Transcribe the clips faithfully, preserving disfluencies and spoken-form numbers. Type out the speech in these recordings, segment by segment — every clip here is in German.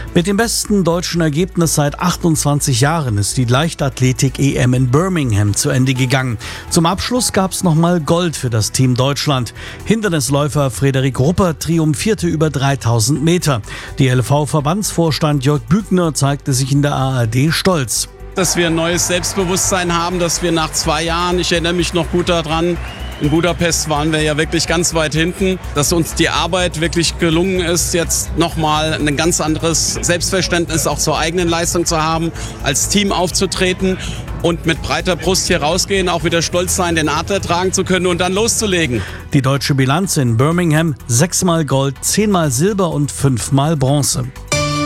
Mit dem besten deutschen Ergebnis seit achtundzwanzig Jahren ist die Leichtathletik-E M in Birmingham zu Ende gegangen. Zum Abschluss gab es nochmal Gold für das Team Deutschland. Hindernisläufer Frederik Ruppert triumphierte über dreitausend Meter. Die L V-Verbandsvorstand Jörg Bügner zeigte sich in der A R D stolz. Dass wir ein neues Selbstbewusstsein haben, dass wir nach zwei Jahren, ich erinnere mich noch gut daran, in Budapest waren wir ja wirklich ganz weit hinten, dass uns die Arbeit wirklich gelungen ist, jetzt nochmal ein ganz anderes Selbstverständnis auch zur eigenen Leistung zu haben, als Team aufzutreten und mit breiter Brust hier rausgehen, auch wieder stolz sein, den Adler tragen zu können und dann loszulegen. Die deutsche Bilanz in Birmingham: sechsmal Gold, zehnmal Silber und fünfmal Bronze. Und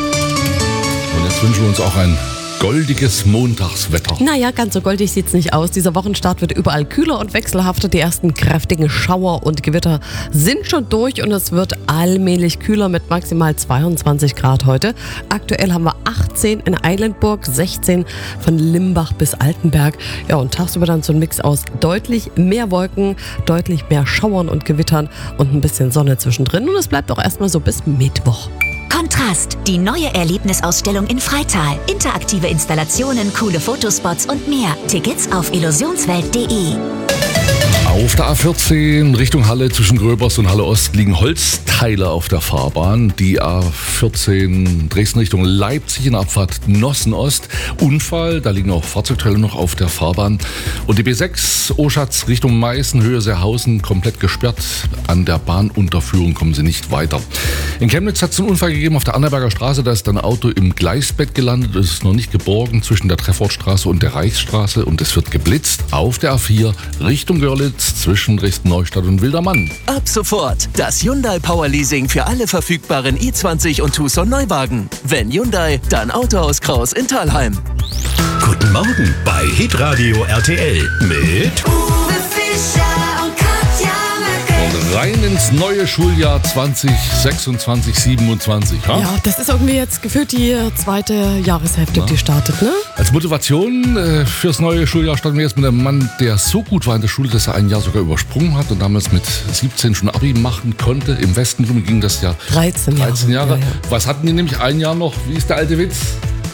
jetzt wünschen wir uns auch ein goldiges Montagswetter. Naja, ganz so goldig sieht's nicht aus. Dieser Wochenstart wird überall kühler und wechselhafter. Die ersten kräftigen Schauer und Gewitter sind schon durch und es wird allmählich kühler mit maximal zweiundzwanzig Grad heute. Aktuell haben wir achtzehn in Eilenburg, sechzehn von Limbach bis Altenberg. Ja, und tagsüber dann so ein Mix aus deutlich mehr Wolken, deutlich mehr Schauern und Gewittern und ein bisschen Sonne zwischendrin. Und es bleibt auch erstmal so bis Mittwoch. Kontrast, die neue Erlebnisausstellung in Freital. Interaktive Installationen, coole Fotospots und mehr. Tickets auf illusionswelt punkt de. Auf der A vierzehn Richtung Halle zwischen Gröbers und Halle Ost liegen Holzteile auf der Fahrbahn. Die A vierzehn Dresden Richtung Leipzig in Abfahrt Nossen Ost. Unfall, da liegen auch Fahrzeugteile noch auf der Fahrbahn. Und die B sechs Oschatz Richtung Meißen, Höhe Seehausen, komplett gesperrt. An der Bahnunterführung kommen sie nicht weiter. In Chemnitz hat es einen Unfall gegeben auf der Annaberger Straße. Da ist ein Auto im Gleisbett gelandet. Es ist noch nicht geborgen zwischen der Treffortstraße und der Reichsstraße. Und es wird geblitzt auf der A vier Richtung Görlitz zwischen Dresden-Neustadt und Wildermann. Ab sofort das Hyundai Power Leasing für alle verfügbaren i zwanzig und Tucson Neuwagen. Wenn Hyundai, dann Autohaus Kraus in Thalheim. Guten Morgen bei Hitradio R T L mit Uwe Fischer und Katja Möcke. Und rein ins neue Schuljahr zwanzig sechsundzwanzig siebenundzwanzig. Ha? Ja, das ist irgendwie jetzt gefühlt die zweite Jahreshälfte, Ja. die startet, ne? Als Motivation äh, fürs neue Schuljahr standen wir jetzt mit einem Mann, der so gut war in der Schule, dass er ein Jahr sogar übersprungen hat und damals mit siebzehn schon Abi machen konnte. Im Westen rum ging das ja dreizehn Jahre. dreizehn Jahre. Ja, ja. Was hatten die nämlich? Ein Jahr noch, wie ist der alte Witz?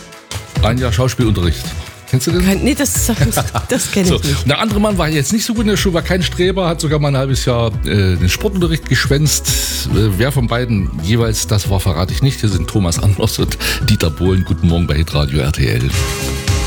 Ein Jahr Schauspielunterricht. Kennst du den? Kein, nee, das, das kenne ich So. nicht. Und der andere Mann war jetzt nicht so gut in der Schule, war kein Streber, hat sogar mal ein halbes Jahr äh, den Sportunterricht geschwänzt. Äh, wer von beiden jeweils das war, verrate ich nicht. Hier sind Thomas Anders und Dieter Bohlen. Guten Morgen bei Hitradio R T L.